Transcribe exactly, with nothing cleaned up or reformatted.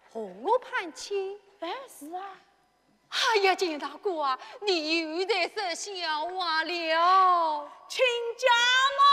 和我攀亲？ 哎，是啊。 哎呀，金大哥啊，你又在说笑话了。 亲家母。